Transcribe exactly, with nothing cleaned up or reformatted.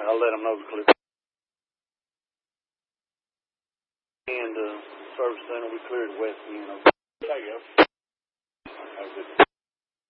I'll let them know the clear. And uh, service center, we cleared west end.